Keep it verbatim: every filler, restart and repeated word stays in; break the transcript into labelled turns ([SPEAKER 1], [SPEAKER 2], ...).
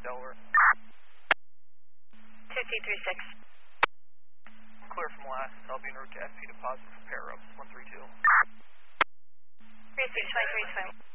[SPEAKER 1] Delaware.
[SPEAKER 2] two C three six.
[SPEAKER 1] Clear from last. I'll be en route to F P deposit for pair ups one three two.
[SPEAKER 2] three six twenty-three twenty.